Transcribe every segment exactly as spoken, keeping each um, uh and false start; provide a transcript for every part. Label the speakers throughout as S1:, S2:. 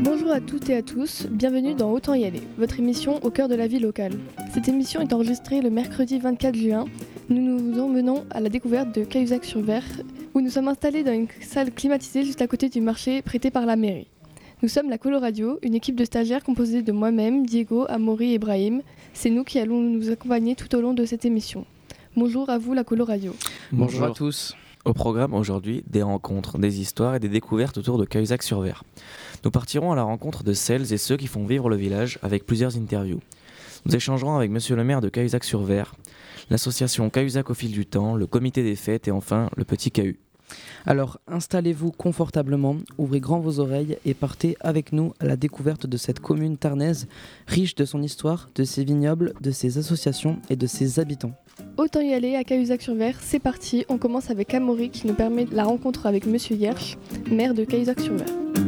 S1: Bonjour à toutes et à tous, bienvenue dans Autant y aller, votre émission au cœur de la vie locale. Cette émission est enregistrée le mercredi vingt-quatre juin. Nous nous emmenons à la découverte de Cahuzac-sur-Ver, où nous sommes installés dans une salle climatisée juste à côté du marché prêté par la mairie. Nous sommes la Coloradio, une équipe de stagiaires composée de moi-même, Diego, Amaury et Brahim. C'est nous qui allons nous accompagner tout au long de cette émission. Bonjour à vous la Coloradio.
S2: Bonjour, Bonjour à tous. Au programme aujourd'hui, des rencontres, des histoires et des découvertes autour de Cahuzac-sur-Ver. Nous partirons à la rencontre de celles et ceux qui font vivre le village avec plusieurs interviews. Nous échangerons avec monsieur le maire de Cahuzac-sur-Ver, l'association Cahuzac au fil du temps, le comité des fêtes et enfin le petit Cahu.
S3: Alors installez-vous confortablement, ouvrez grand vos oreilles et partez avec nous à la découverte de cette commune tarnaise, riche de son histoire, de ses vignobles, de ses associations et de ses habitants.
S1: Autant y aller à Cahuzac-sur-Ver, c'est parti, on commence avec Amaury qui nous permet la rencontre avec monsieur Hiersch, maire de Cahuzac-sur-Ver.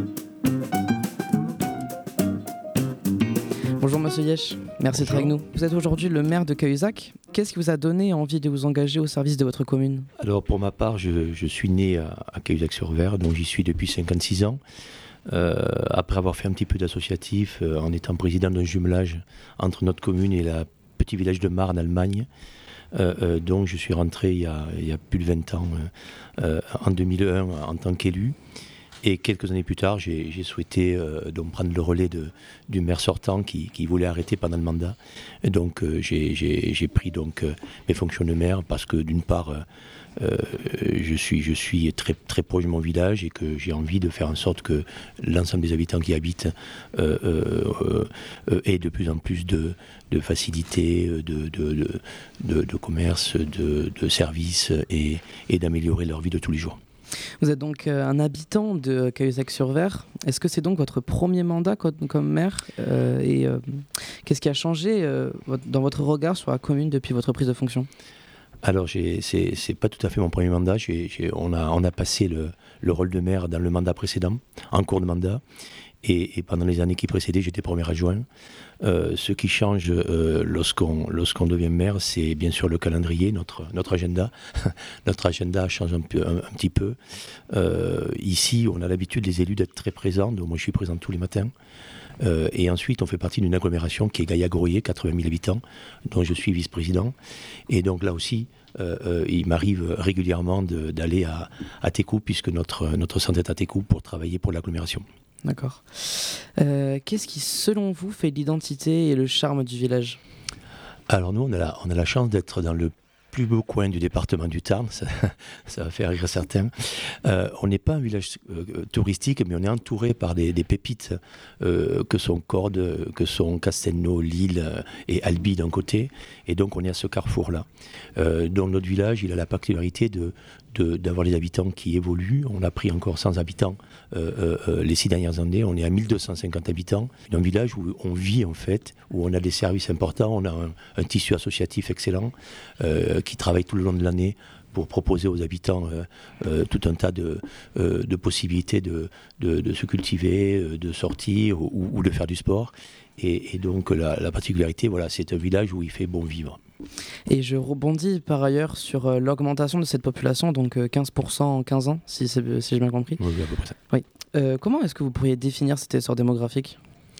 S3: Bonjour monsieur Hiersch, merci d'être avec nous. Vous êtes aujourd'hui le maire de Cahuzac. Qu'est-ce qui vous a donné envie de vous engager au service de votre commune ?
S4: Alors pour ma part, je, je suis né à, à Cahuzac-sur-Ver, donc j'y suis depuis cinquante-six ans. Euh, après avoir fait un petit peu d'associatif, euh, en étant président d'un jumelage entre notre commune et le petit village de Marne, en Allemagne. Euh, euh, donc je suis rentré il y a, il y a plus de vingt ans, euh, en deux mille un, en tant qu'élu. Et quelques années plus tard, j'ai, j'ai souhaité euh, donc prendre le relais de, du maire sortant qui, qui voulait arrêter pendant le mandat. Et donc euh, j'ai, j'ai, j'ai pris donc, euh, mes fonctions de maire parce que d'une part, euh, euh, je suis, je suis très, très proche de mon village et que j'ai envie de faire en sorte que l'ensemble des habitants qui y habitent euh, euh, euh, aient de plus en plus de, de facilités, de, de, de, de, de commerce, de, de services et, et d'améliorer leur vie de tous les jours.
S3: Vous êtes donc euh, un habitant de Cahuzac-sur-Ver. Est-ce que c'est donc votre premier mandat comme, comme maire euh, Et euh, qu'est-ce qui a changé euh, dans votre regard sur la commune depuis votre prise de fonction ?
S4: Alors, j'ai, c'est, c'est pas tout à fait mon premier mandat. J'ai, j'ai, on, a, on a passé le, le rôle de maire dans le mandat précédent, en cours de mandat. Et, et pendant les années qui précédaient, j'étais premier adjoint. Euh, ce qui change euh, lorsqu'on, lorsqu'on devient maire, c'est bien sûr le calendrier, notre, notre agenda. Notre agenda change un, peu, un, un petit peu. Euh, ici, on a l'habitude, les élus, d'être très présents. Donc moi, je suis présent tous les matins. Euh, et ensuite, on fait partie d'une agglomération qui est Gaillac-Groyer, quatre-vingt mille habitants, dont je suis vice-président. Et donc là aussi, euh, euh, il m'arrive régulièrement de, d'aller à, à Técou, puisque notre, notre centre est à Técou pour travailler pour l'agglomération.
S3: D'accord. Euh, qu'est-ce qui, selon vous, fait l'identité et le charme du village ?
S4: Alors nous, on a la, on a la chance d'être dans le plus beau coin du département du Tarn, ça, ça va faire rire certains. Euh, on n'est pas un village euh, touristique, mais on est entouré par des, des pépites euh, que sont Cordes, que sont Castelnau, Lille euh, et Albi d'un côté. Et donc on est à ce carrefour-là. Euh, donc notre village, il a la particularité de, de, d'avoir les habitants qui évoluent. On a pris encore cent habitants euh, euh, les six dernières années. On est à mille deux cent cinquante habitants. Un village où on vit en fait, où on a des services importants. On a un, un tissu associatif excellent euh, qui travaille tout le long de l'année pour proposer aux habitants euh, euh, tout un tas de, euh, de possibilités de, de, de se cultiver, de sortir ou, ou de faire du sport. Et, et donc la, la particularité, voilà, c'est un village où il fait bon vivre.
S3: Et je rebondis par ailleurs sur euh, l'augmentation de cette population, donc euh, quinze pour cent en quinze ans, si, c'est, si j'ai bien compris.
S4: Oui, à peu près ça.
S3: Oui. Euh, comment est-ce que vous pourriez définir cet essor démographique ?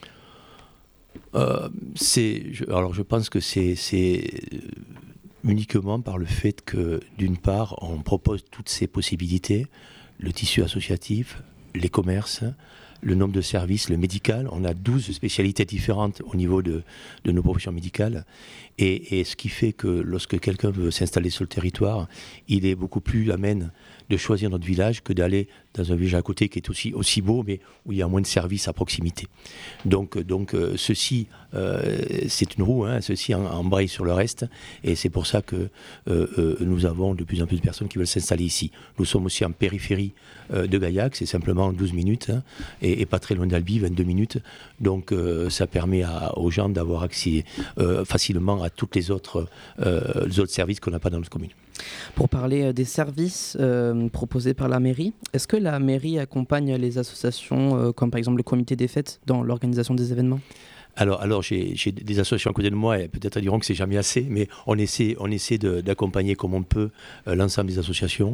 S4: euh, c'est, je, Alors je pense que c'est... c'est uniquement par le fait que, d'une part, on propose toutes ces possibilités, le tissu associatif, les commerces, le nombre de services, le médical. On a douze spécialités différentes au niveau de, de nos professions médicales. Et, et ce qui fait que lorsque quelqu'un veut s'installer sur le territoire, il est beaucoup plus amène de choisir notre village que d'aller dans un village à côté qui est aussi, aussi beau, mais où il y a moins de services à proximité. Donc, donc euh, ceci, euh, c'est une roue, hein, ceci en, embraye sur le reste, et c'est pour ça que euh, euh, nous avons de plus en plus de personnes qui veulent s'installer ici. Nous sommes aussi en périphérie euh, de Gaillac, c'est simplement douze minutes, hein, et, et pas très loin d'Albi, vingt-deux minutes. Donc euh, ça permet à, aux gens d'avoir accès euh, facilement à tous les autres, euh, les autres services qu'on n'a pas dans notre commune.
S3: Pour parler des services euh, proposés par la mairie, est-ce que la mairie accompagne les associations, euh, comme par exemple le comité des fêtes, dans l'organisation des événements ?
S4: Alors, alors j'ai, j'ai des associations à côté de moi, et peut-être diront que c'est jamais assez, mais on essaie, on essaie de, d'accompagner comme on peut euh, l'ensemble des associations.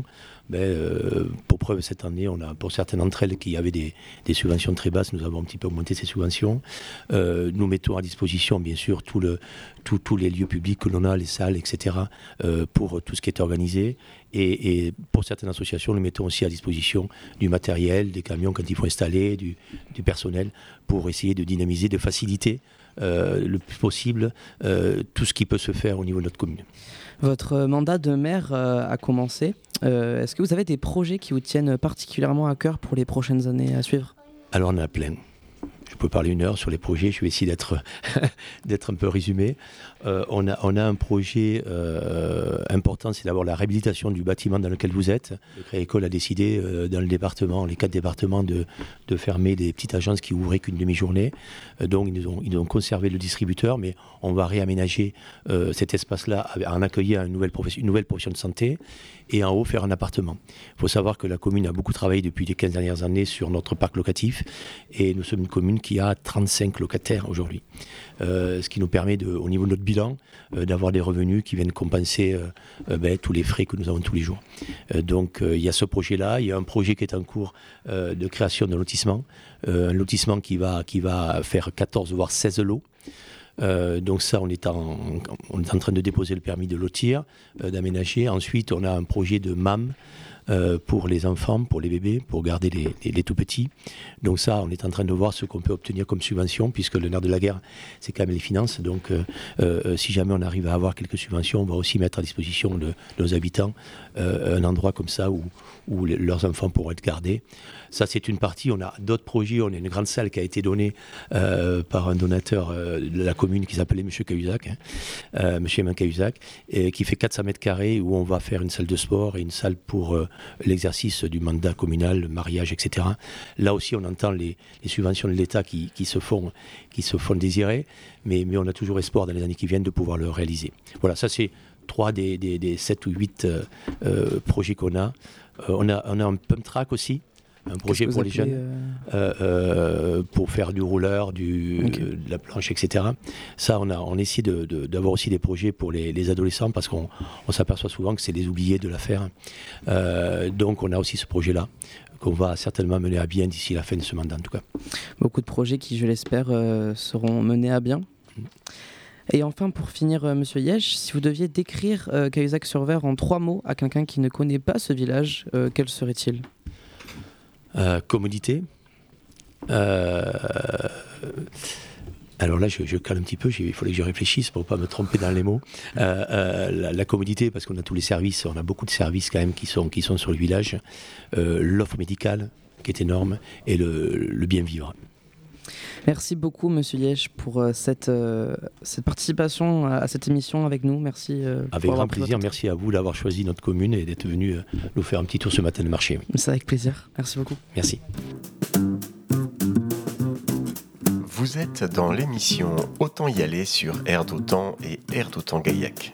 S4: Ben, euh, pour preuve, cette année, on a, pour certaines d'entre elles qui avaient des, des subventions très basses, nous avons un petit peu augmenté ces subventions. Euh, nous mettons à disposition, bien sûr, tout le, tout, tous les lieux publics que l'on a, les salles, et cetera, euh, pour tout ce qui est organisé. Et, et pour certaines associations, nous mettons aussi à disposition du matériel, des camions quand il faut installer, du, du personnel, pour essayer de dynamiser, de faciliter euh, le plus possible euh, tout ce qui peut se faire au niveau de notre commune.
S3: Votre mandat de maire euh, a commencé. Euh, est-ce que vous avez des projets qui vous tiennent particulièrement à cœur pour les prochaines années à suivre ?
S4: Alors on en a plein. Je peux parler une heure sur les projets, je vais essayer d'être, d'être un peu résumé. Euh, on, a, on a un projet euh, important, c'est d'abord la réhabilitation du bâtiment dans lequel vous êtes. Le Crédit Agricole a décidé euh, dans le département, les quatre départements, de, de fermer des petites agences qui ouvraient qu'une demi-journée. Euh, donc ils nous, ont, ils nous ont conservé le distributeur, mais on va réaménager euh, cet espace-là en accueillir une nouvelle, profession, une nouvelle profession de santé et en haut faire un appartement. Il faut savoir que la commune a beaucoup travaillé depuis les quinze dernières années sur notre parc locatif et nous sommes une commune qui a trente-cinq locataires aujourd'hui. Euh, ce qui nous permet, de, au niveau de notre bilan, euh, d'avoir des revenus qui viennent compenser euh, euh, ben, tous les frais que nous avons tous les jours. Euh, donc euh, il y a ce projet-là, il y a un projet qui est en cours euh, de création d'un lotissement, euh, un lotissement qui va, qui va faire quatorze voire seize lots. Euh, donc ça, on est, en, on est en train de déposer le permis de lotir, euh, d'aménager. Ensuite, on a un projet de M A M euh, pour les enfants, pour les bébés, pour garder les, les, les tout-petits. Donc ça, on est en train de voir ce qu'on peut obtenir comme subvention, puisque le nerf de la guerre, c'est quand même les finances. Donc euh, euh, si jamais on arrive à avoir quelques subventions, on va aussi mettre à disposition de, de nos habitants euh, un endroit comme ça où, où les, leurs enfants pourront être gardés. Ça, c'est une partie. On a d'autres projets. On a une grande salle qui a été donnée euh, par un donateur euh, de la commune qui s'appelait M. Cahuzac, hein, euh, M. Emmanuel Cahuzac, et qui fait quatre cents mètres carrés où on va faire une salle de sport et une salle pour euh, l'exercice du mandat communal, le mariage, et cetera. Là aussi, on entend les, les subventions de l'État qui, qui, se font, qui se font désirer, mais, mais on a toujours espoir dans les années qui viennent de pouvoir le réaliser. Voilà, ça c'est trois des, des, des sept ou huit euh, euh, projets qu'on a. Euh, on a. On a un pump track aussi. Un projet pour les jeunes, euh... Euh, euh, pour faire du rouleur, du, okay. euh, de la planche, et cetera. Ça, on, a, on essaie de, de, d'avoir aussi des projets pour les, les adolescents parce qu'on on s'aperçoit souvent que c'est les oubliés de l'affaire. Euh, donc, on a aussi ce projet-là qu'on va certainement mener à bien d'ici la fin de ce mandat, en tout cas.
S3: Beaucoup de projets qui, je l'espère, euh, seront menés à bien. Mmh. Et enfin, pour finir, euh, Monsieur Yesch, si vous deviez décrire euh, Cahuzac-sur-Vert en trois mots à quelqu'un qui ne connaît pas ce village, euh, quel serait-il ?
S4: Euh, commodité. Euh, alors là, je, je cale un petit peu, il fallait que je réfléchisse pour ne pas me tromper dans les mots. Euh, euh, la, la commodité, parce qu'on a tous les services, on a beaucoup de services quand même qui sont, qui sont sur le village. Euh, l'offre médicale, qui est énorme, et le, le bien vivre.
S3: Merci beaucoup, Monsieur Yesch, pour euh, cette, euh, cette participation à, à cette émission avec nous. Merci. Euh,
S4: avec grand plaisir. Merci à vous d'avoir choisi notre commune et d'être venu euh, nous faire un petit tour ce matin de marché.
S3: C'est avec plaisir. Merci beaucoup.
S4: Merci.
S5: Vous êtes dans l'émission Autant y aller sur Air d'Autan et Air d'Autan Gaillac.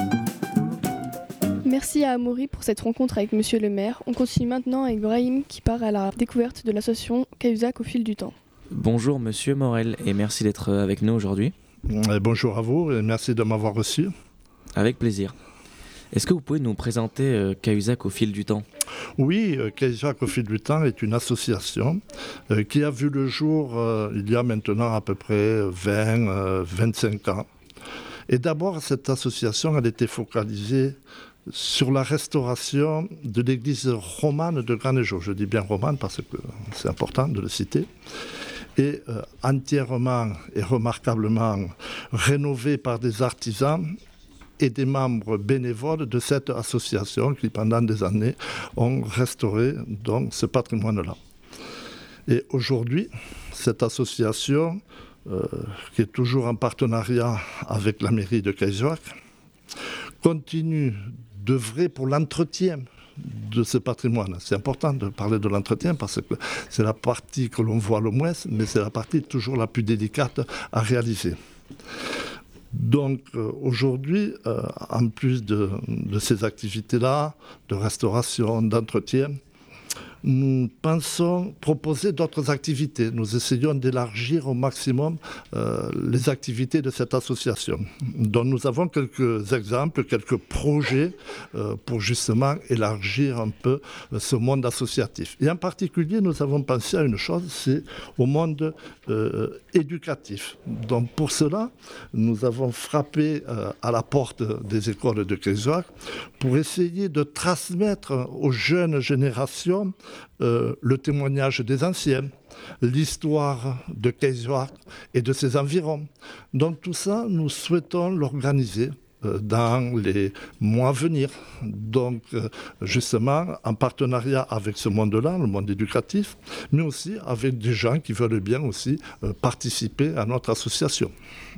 S1: Merci à Amaury pour cette rencontre avec Monsieur le maire. On continue maintenant avec Brahim qui part à la découverte de l'association Cahuzac au fil du temps.
S2: Bonjour Monsieur Morel et merci d'être avec nous aujourd'hui.
S6: Bonjour à vous et merci de m'avoir reçu.
S2: Avec plaisir. Est-ce que vous pouvez nous présenter euh, Cahuzac au fil du temps ?
S6: Oui, euh, Cahuzac au fil du temps est une association euh, qui a vu le jour euh, il y a maintenant à peu près vingt à vingt-cinq ans. Et d'abord, cette association elle était focalisée sur la restauration de l'église romane de Granejo. Je dis bien romane parce que c'est important de le citer. Et euh, entièrement et remarquablement rénovée par des artisans et des membres bénévoles de cette association qui, pendant des années, ont restauré donc, ce patrimoine-là. Et aujourd'hui, cette association, euh, qui est toujours en partenariat avec la mairie de Cahuzac, continue d'œuvrer pour l'entretien de ce patrimoine. C'est important de parler de l'entretien parce que c'est la partie que l'on voit le moins, mais c'est la partie toujours la plus délicate à réaliser. Donc euh, aujourd'hui, euh, en plus de, de ces activités-là, de restauration, d'entretien, nous pensons proposer d'autres activités. Nous essayons d'élargir au maximum euh, les activités de cette association. Donc nous avons quelques exemples, quelques projets euh, pour justement élargir un peu euh, ce monde associatif. Et en particulier, nous avons pensé à une chose, c'est au monde euh, éducatif. Donc pour cela, nous avons frappé euh, à la porte des écoles de Kaysouak pour essayer de transmettre aux jeunes générations euh, le témoignage des anciens, l'histoire de Kaysouak et de ses environs. Donc tout ça, nous souhaitons l'organiser euh, dans les mois à venir. Donc euh, justement en partenariat avec ce monde-là, le monde éducatif, mais aussi avec des gens qui veulent bien aussi euh, participer à notre association.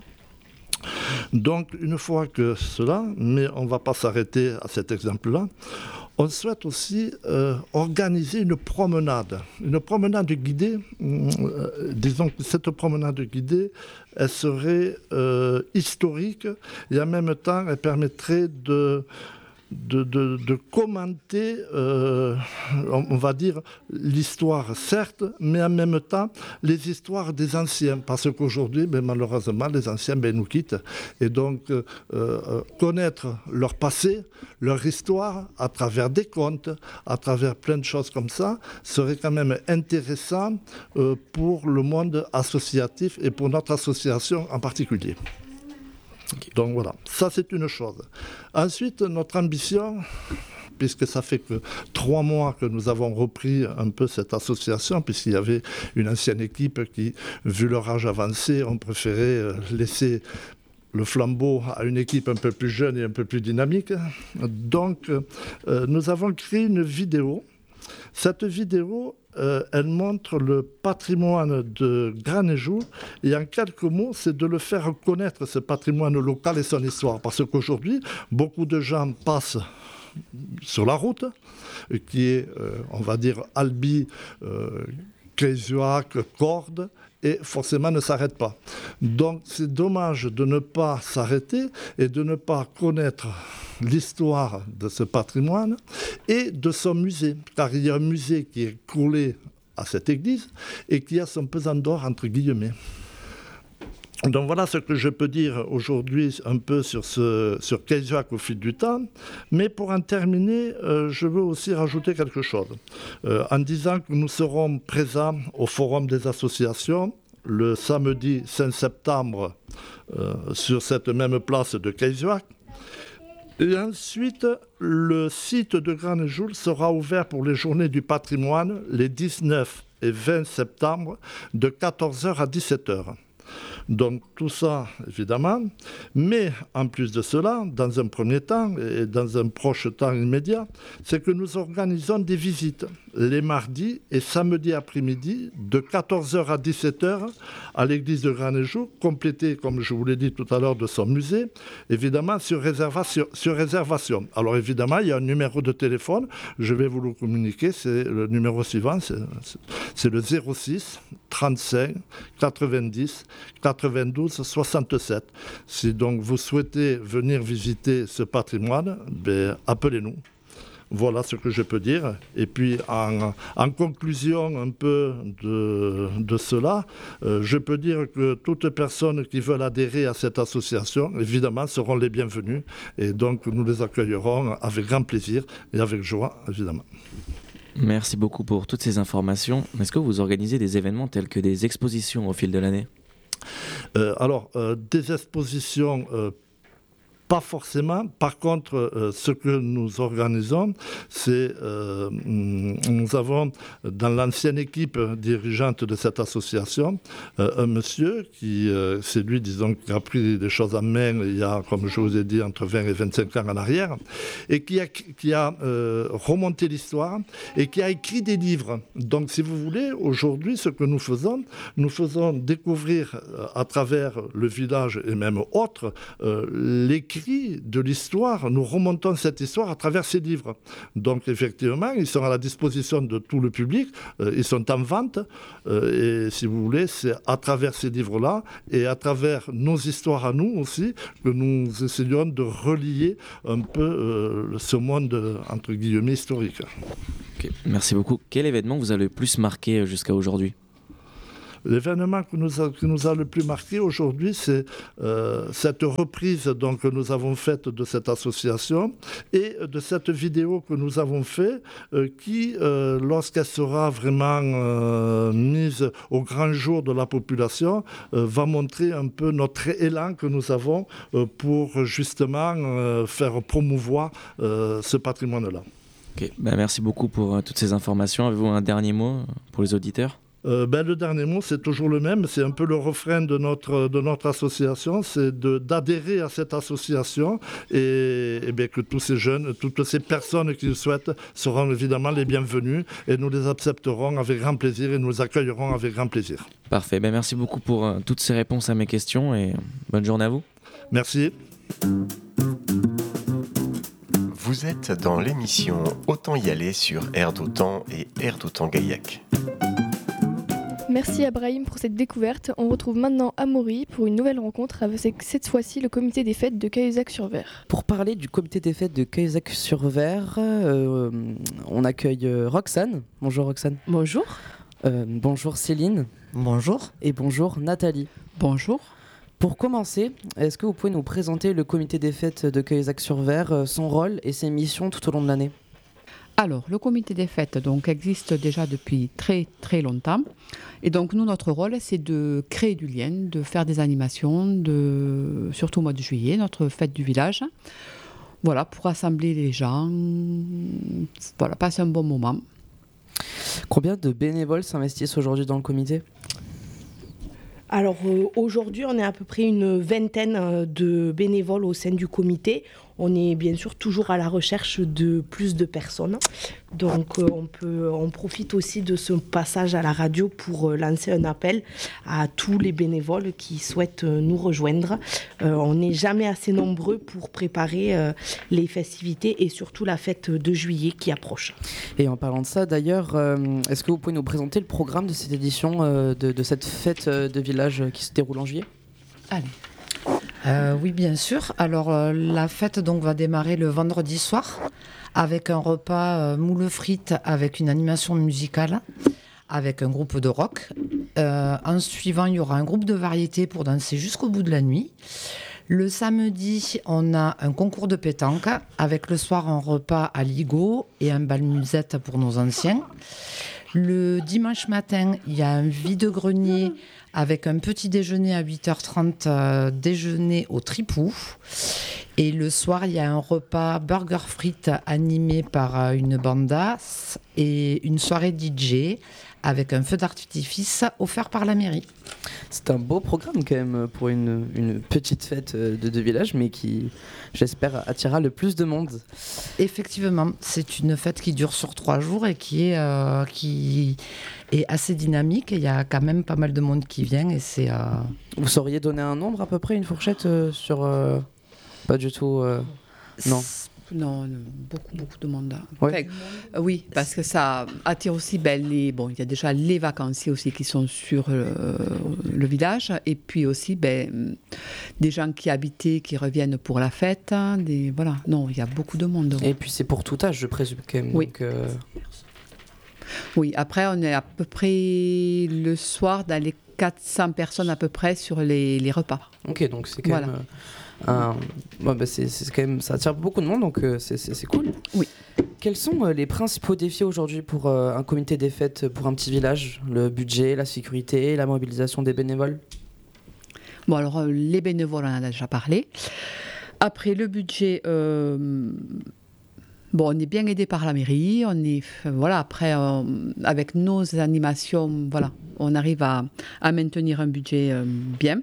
S6: Donc, une fois que cela, mais on ne va pas s'arrêter à cet exemple-là, on souhaite aussi euh, organiser une promenade, une promenade guidée. Euh, disons que cette promenade guidée, elle serait euh, historique et en même temps, elle permettrait de... De, de, de commenter, euh, on, on va dire, l'histoire, certes, mais en même temps, les histoires des anciens. Parce qu'aujourd'hui, ben, malheureusement, les anciens ben, nous quittent. Et donc, euh, euh, connaître leur passé, leur histoire, à travers des contes, à travers plein de choses comme ça, serait quand même intéressant euh, pour le monde associatif et pour notre association en particulier. Donc voilà, ça c'est une chose. Ensuite, notre ambition, puisque ça fait que trois mois que nous avons repris un peu cette association, puisqu'il y avait une ancienne équipe qui, vu leur âge avancé, ont préféré laisser le flambeau à une équipe un peu plus jeune et un peu plus dynamique. Donc, euh, nous avons créé une vidéo. Cette vidéo, euh, elle montre le patrimoine de Granéjou et en quelques mots, c'est de le faire connaître, ce patrimoine local et son histoire. Parce qu'aujourd'hui, beaucoup de gens passent sur la route, qui est, euh, on va dire, Albi, euh, Kaysouak, Cordes, et forcément ne s'arrête pas. Donc c'est dommage de ne pas s'arrêter et de ne pas connaître l'histoire de ce patrimoine et de son musée, car il y a un musée qui est collé à cette église et qui a son pesant d'or entre guillemets. Donc voilà ce que je peux dire aujourd'hui un peu sur, ce, sur Kaysouak au fil du temps. Mais pour en terminer, euh, je veux aussi rajouter quelque chose. Euh, en disant que nous serons présents au Forum des associations le samedi cinq septembre euh, sur cette même place de Kaysouak. Et ensuite, le site de Granéjou sera ouvert pour les journées du patrimoine les dix-neuf et vingt septembre de quatorze heures à dix-sept heures. Donc tout ça, évidemment, mais en plus de cela, dans un premier temps et dans un proche temps immédiat, c'est que nous organisons des visites les mardis et samedis après-midi de quatorze heures à dix-sept heures à l'église de Granéjou, complétée, comme je vous l'ai dit tout à l'heure, de son musée, évidemment sur réservation, sur réservation. Alors évidemment, il y a un numéro de téléphone, je vais vous le communiquer, c'est le numéro suivant, c'est, c'est le zéro six trente-cinq quatre-vingt-dix quatre-vingt-douze soixante-sept. Si donc vous souhaitez venir visiter ce patrimoine, ben, appelez-nous. Voilà ce que je peux dire. Et puis, en, en conclusion un peu de, de cela, euh, je peux dire que toutes personnes qui veulent adhérer à cette association, évidemment, seront les bienvenues. Et donc, nous les accueillerons avec grand plaisir et avec joie, évidemment.
S2: Merci beaucoup pour toutes ces informations. Est-ce que vous organisez des événements tels que des expositions au fil de l'année ?
S6: euh, Alors, euh, des expositions... Euh, Pas forcément. Par contre, euh, ce que nous organisons, c'est euh, nous avons dans l'ancienne équipe dirigeante de cette association euh, un monsieur qui, euh, c'est lui, disons, qui a pris des choses en main il y a, comme je vous ai dit, entre vingt et vingt-cinq ans en arrière, et qui a, qui a euh, remonté l'histoire et qui a écrit des livres. Donc, si vous voulez, aujourd'hui, ce que nous faisons, nous faisons découvrir euh, à travers le village et même autres, euh, l'écrit écrit de l'histoire, nous remontons cette histoire à travers ces livres. Donc effectivement, ils sont à la disposition de tout le public, euh, ils sont en vente, euh, et si vous voulez, c'est à travers ces livres-là, et à travers nos histoires à nous aussi, que nous essayons de relier un peu euh, ce monde, entre guillemets, historique.
S2: Okay. Merci beaucoup. Quel événement vous a le plus marqué jusqu'à aujourd'hui ?
S6: L'événement qui nous a, qui nous a le plus marqué aujourd'hui, c'est euh, cette reprise donc, que nous avons faite de cette association et de cette vidéo que nous avons faite euh, qui, euh, lorsqu'elle sera vraiment euh, mise au grand jour de la population, euh, va montrer un peu notre élan que nous avons euh, pour justement euh, faire promouvoir euh, ce patrimoine-là.
S2: Okay. Ben, merci beaucoup pour euh, toutes ces informations. Avez-vous un dernier mot pour les auditeurs ?
S6: Euh, ben, le dernier mot, c'est toujours le même, c'est un peu le refrain de notre, de notre association, c'est de, d'adhérer à cette association et, et ben, que tous ces jeunes, toutes ces personnes qui le souhaitent seront évidemment les bienvenus et nous les accepterons avec grand plaisir et nous les accueillerons avec grand plaisir.
S2: Parfait, ben, merci beaucoup pour euh, toutes ces réponses à mes questions et bonne journée à vous.
S6: Merci.
S5: Vous êtes dans l'émission Autant y aller sur Air d'Autan et Air d'Autan Gaillac.
S1: Merci à Brahim pour cette découverte. On retrouve maintenant Amaury pour une nouvelle rencontre avec cette fois-ci le comité des fêtes de Cahuzac-sur-Ver.
S3: Pour parler du comité des fêtes de Cahuzac-sur-Ver, euh, on accueille Roxane. Bonjour Roxane.
S7: Bonjour.
S3: Euh, bonjour Céline.
S7: Bonjour.
S3: Et bonjour Nathalie.
S7: Bonjour.
S3: Pour commencer, est-ce que vous pouvez nous présenter le comité des fêtes de Cahuzac-sur-Ver, son rôle et ses missions tout au long de l'année ?
S7: Alors, le comité des fêtes donc, existe déjà depuis très très longtemps. Et donc, nous, notre rôle, c'est de créer du lien, de faire des animations, de, surtout au mois de juillet, notre fête du village. Voilà, pour rassembler les gens, voilà, passer un bon moment.
S3: Combien de bénévoles s'investissent aujourd'hui dans le comité ?
S8: Alors euh, aujourd'hui, on est à peu près une vingtaine de bénévoles au sein du comité. On est bien sûr toujours à la recherche de plus de personnes. Donc euh, on, peut, on profite aussi de ce passage à la radio pour euh, lancer un appel à tous les bénévoles qui souhaitent euh, nous rejoindre. Euh, on n'est jamais assez nombreux pour préparer euh, les festivités et surtout la fête de juillet qui approche.
S3: Et en parlant de ça d'ailleurs, euh, est-ce que vous pouvez nous présenter le programme de cette édition, euh, de, de cette fête de village qui se déroule en juillet ?
S9: Allez. Euh, oui, bien sûr. Alors, euh, la fête donc, va démarrer le vendredi soir avec un repas euh, moule frites avec une animation musicale, avec un groupe de rock. Euh, en suivant, il y aura un groupe de variété pour danser jusqu'au bout de la nuit. Le samedi, on a un concours de pétanque avec le soir un repas à Ligo et un bal musette pour nos anciens. Le dimanche matin, il y a un vide-grenier avec un petit déjeuner à huit heures trente, euh, déjeuner au Tripou. Et le soir, il y a un repas burger frites animé par euh, une banda et une soirée D J avec un feu d'artifice offert par la mairie.
S3: C'est un beau programme quand même pour une, une petite fête de, de village, mais qui, j'espère, attirera le plus de monde.
S9: Effectivement, c'est une fête qui dure sur trois jours et qui est, euh, qui est assez dynamique. Il y a quand même pas mal de monde qui vient. Et c'est, euh...
S3: Vous sauriez donner un nombre à peu près, une fourchette euh, sur... Euh, pas du tout... Euh, non.
S7: Non, beaucoup, beaucoup de monde.
S3: Ouais.
S7: Enfin, oui, parce que ça attire aussi, ben, les, bon, il y a déjà les vacanciers aussi qui sont sur euh, le village, et puis aussi ben, des gens qui habitaient, qui reviennent pour la fête. Des, voilà, non, il y a beaucoup de monde.
S3: Et puis c'est pour tout âge, je présume quand même.
S7: Oui.
S3: Donc, euh...
S7: oui, après on est à peu près le soir dans les quatre cents personnes à peu près sur les, les repas.
S3: Ok, donc c'est quand
S7: voilà.
S3: même... Euh... Un... Ouais, bah c'est, c'est quand même, ça attire beaucoup de monde, donc euh, c'est, c'est, c'est cool.
S7: Oui.
S3: Quels sont euh, les principaux défis aujourd'hui pour euh, un comité des fêtes pour un petit village ? Le budget, la sécurité, la mobilisation des bénévoles ?
S7: Bon, alors euh, les bénévoles, on en a déjà parlé. Après, le budget, euh, bon, on est bien aidé par la mairie. On est, voilà, après, euh, avec nos animations, voilà, on arrive à, à maintenir un budget euh, bien.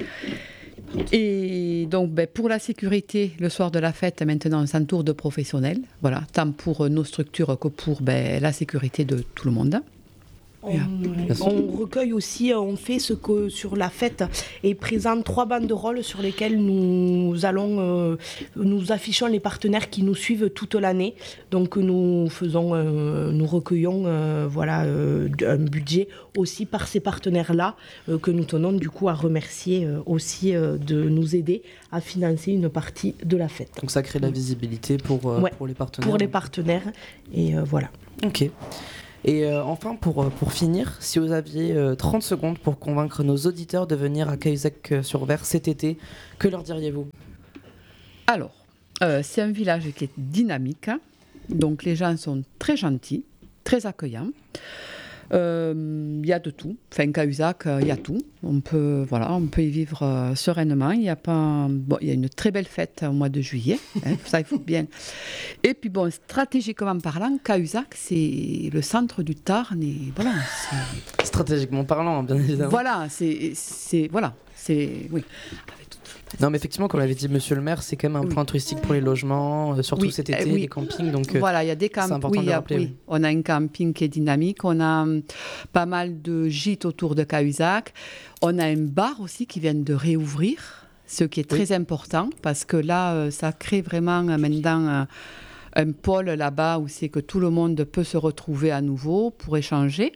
S7: Et donc, ben, pour la sécurité, le soir de la fête, maintenant, on s'entoure de professionnels, voilà, tant pour nos structures que pour ben, la sécurité de tout le monde.
S8: On, on recueille aussi, on fait ce que sur la fête est présent trois banderoles sur lesquelles nous allons, euh, nous affichons les partenaires qui nous suivent toute l'année. Donc nous faisons, euh, nous recueillons, euh, voilà, euh, un budget aussi par ces partenaires-là euh, que nous tenons du coup à remercier euh, aussi euh, de nous aider à financer une partie de la fête.
S3: Donc ça crée de la visibilité pour, euh,
S8: ouais,
S3: pour les partenaires.
S8: Pour les partenaires et euh, voilà.
S3: Ok. Et euh, enfin, pour, pour finir, si vous aviez euh, trente secondes pour convaincre nos auditeurs de venir à Cahuzac-sur-Ver cet été, que leur diriez-vous ?
S7: Alors, euh, c'est un village qui est dynamique, hein. Donc les gens sont très gentils, très accueillants. Il euh, y a de tout. Enfin, Cahuzac, il euh, y a tout. On peut, voilà, on peut y vivre euh, sereinement. Il y a pas, bon, il y a une très belle fête au mois de juillet. Hein, ça, il faut bien. Et puis, bon, stratégiquement parlant, Cahuzac, c'est le centre du Tarn. Et voilà. C'est...
S3: Stratégiquement parlant, bien évidemment.
S7: Voilà, c'est, c'est, voilà, c'est, oui.
S3: Non, mais effectivement, comme l'avait dit Monsieur le maire, c'est quand même un
S7: oui.
S3: point touristique pour les logements, euh, surtout
S7: oui.
S3: cet été,
S7: eh, oui.
S3: les campings. Donc, euh,
S7: voilà, il y a des campings.
S3: C'est important
S7: oui,
S3: de le rappeler.
S7: Oui.
S3: Oui.
S7: On a un camping qui est dynamique. On a um, pas mal de gîtes autour de Cahuzac. On a un bar aussi qui vient de réouvrir, ce qui est très oui. important parce que là, euh, ça crée vraiment euh, maintenant euh, un pôle là-bas où c'est que tout le monde peut se retrouver à nouveau pour échanger.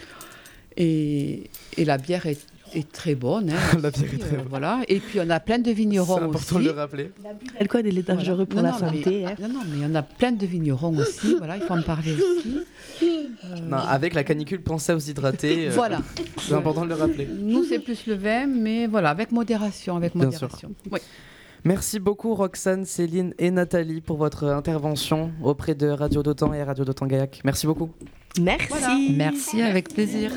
S7: Et, et la bière est est très bonne. Hein,
S3: la bière est très
S7: euh,
S3: bonne.
S7: Voilà. Et puis on a plein de vignerons aussi.
S3: C'est important
S7: aussi.
S3: de le rappeler.
S8: L'alcool, il est dangereux voilà. pour
S7: non,
S8: la
S7: non,
S8: santé.
S7: Mais,
S8: hein.
S7: Non, non, mais il y en a plein de vignerons aussi. Voilà, il faut en parler aussi.
S3: Euh... Non, avec la canicule, pensez à vous hydrater. Euh,
S7: voilà.
S3: C'est important de le rappeler.
S7: Nous, c'est plus le vin, mais voilà, avec modération. Avec
S3: Bien
S7: modération.
S3: sûr.
S7: Oui.
S3: Merci beaucoup Roxane, Céline et Nathalie pour votre intervention auprès de Radio d'Autan et Radio d'Autan Gaillac. Merci beaucoup.
S8: Merci.
S9: Voilà. Merci, avec plaisir.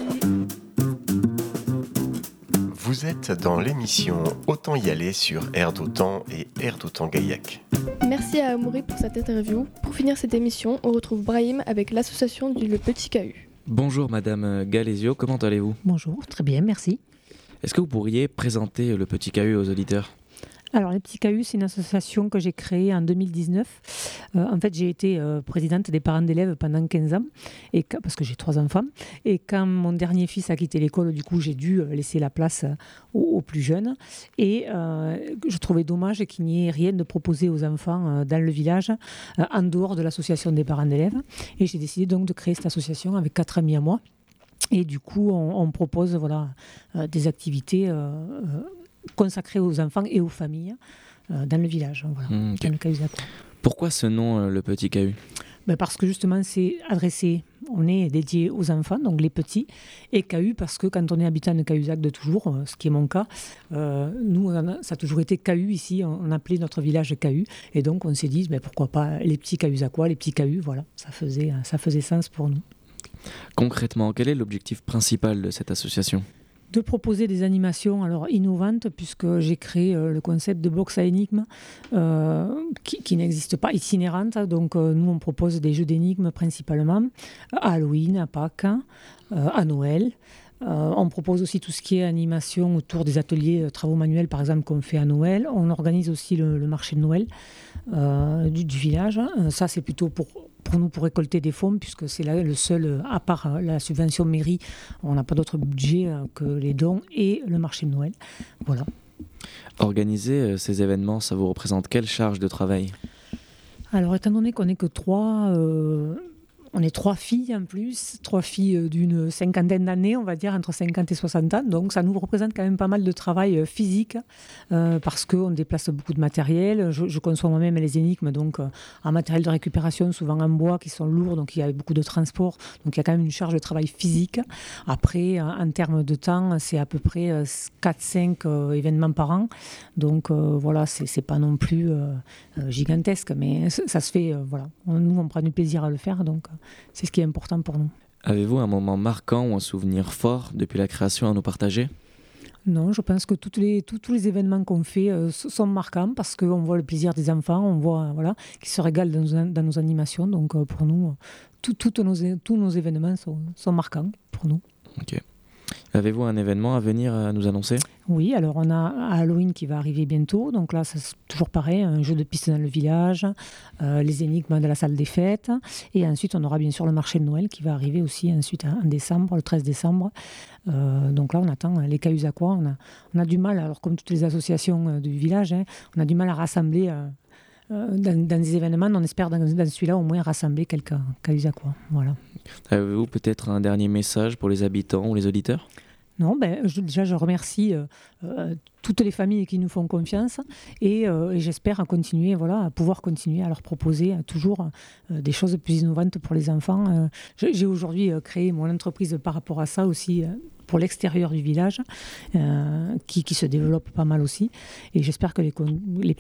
S5: Vous êtes dans l'émission Autant y aller sur Air d'Autan et Air d'Autan Gaillac.
S1: Merci à Amaury pour cette interview. Pour finir cette émission, on retrouve Brahim avec l'association du Le Petit Cahus.
S2: Bonjour Madame Galésio, comment allez-vous ?
S10: Bonjour, très bien, merci.
S2: Est-ce que vous pourriez présenter Le Petit Cahus aux auditeurs ?
S10: Alors, les Petits Cahus, c'est une association que j'ai créée en deux mille dix-neuf. Euh, en fait, j'ai été euh, présidente des parents d'élèves pendant quinze ans, et, parce que j'ai trois enfants. Et quand mon dernier fils a quitté l'école, du coup, j'ai dû laisser la place aux, aux plus jeunes. Et euh, je trouvais dommage qu'il n'y ait rien de proposé aux enfants euh, dans le village, euh, en dehors de l'association des parents d'élèves. Et j'ai décidé donc de créer cette association avec quatre amis à moi. Et du coup, on, on propose voilà, euh, des activités... Euh, euh, consacré aux enfants et aux familles euh, dans le village, voilà,
S2: mmh, okay.
S10: dans le Cahuzac.
S2: Pourquoi ce nom, euh, Le Petit Cahus ?
S10: Ben parce que justement, c'est adressé, on est dédié aux enfants, donc les petits, et Cahus parce que quand on est habitant de Cahuzac de toujours, euh, ce qui est mon cas, euh, nous, on a, ça a toujours été Cahus ici, on, on appelait notre village Cahus, et donc on s'est dit, ben, pourquoi pas les petits Cahuzacois, les petits Cahus, voilà, ça faisait, ça faisait sens pour nous.
S2: Concrètement, quel est l'objectif principal de cette association ?
S10: De proposer des animations alors innovantes, puisque j'ai créé euh, le concept de box à énigmes euh, qui, qui n'existe pas, itinérante. Donc euh, nous, on propose des jeux d'énigmes principalement à Halloween, à Pâques, euh, à Noël. Euh, on propose aussi tout ce qui est animation autour des ateliers euh, travaux manuels, par exemple, qu'on fait à Noël. On organise aussi le, le marché de Noël euh, du, du village. Euh, ça, c'est plutôt pour... pour nous, pour récolter des fonds, puisque c'est là le seul, à part la subvention mairie, on n'a pas d'autre budget que les dons et le marché de Noël. Voilà.
S2: Organiser ces événements, ça vous représente quelle charge de travail ?
S10: Alors, étant donné qu'on n'est que trois... Euh, On est trois filles en plus, trois filles d'une cinquantaine d'années, on va dire, entre cinquante et soixante ans. Donc ça nous représente quand même pas mal de travail physique euh, parce qu'on déplace beaucoup de matériel. Je, je conçois moi-même les énigmes, donc euh, en matériel de récupération, souvent en bois, qui sont lourds, donc il y a beaucoup de transport. Donc il y a quand même une charge de travail physique. Après, en, en termes de temps, c'est à peu près quatre cinq euh, événements par an. Donc euh, voilà, c'est, c'est pas non plus euh, gigantesque, mais ça, ça se fait, euh, voilà. On, nous, on prend du plaisir à le faire, donc c'est ce qui est important pour nous.
S2: Avez-vous un moment marquant ou un souvenir fort depuis la création à nous partager ?
S10: Non, je pense que toutes les, tous, tous les événements qu'on fait euh, sont marquants parce qu'on voit le plaisir des enfants, on voit euh, voilà, qu'ils se régalent dans nos, dans nos animations. Donc euh, pour nous, tout, toutes nos, tous nos événements sont, sont marquants pour nous.
S2: Ok. Avez-vous un événement à venir à nous annoncer ?
S10: Oui, alors on a Halloween qui va arriver bientôt, donc là c'est toujours pareil, un jeu de piste dans le village, euh, les énigmes de la salle des fêtes, et ensuite on aura bien sûr le marché de Noël qui va arriver aussi ensuite en décembre, le treize décembre. Euh, donc là on attend les Cahuzacois, on a, on a du mal, alors comme toutes les associations du village, hein, on a du mal à rassembler euh, dans, dans des événements, on espère dans, dans celui-là au moins rassembler quelques Cahuzacois. Voilà.
S2: Avez-vous peut-être un dernier message pour les habitants ou les auditeurs ?
S10: Non, ben, je, déjà, je remercie euh, euh, toutes les familles qui nous font confiance et, euh, et j'espère à continuer, voilà, à pouvoir continuer à leur proposer euh, toujours euh, des choses plus innovantes pour les enfants. Euh, j'ai, j'ai aujourd'hui euh, créé mon entreprise par rapport à ça aussi, euh, pour l'extérieur du village, euh, qui, qui se développe pas mal aussi. Et j'espère que les, les,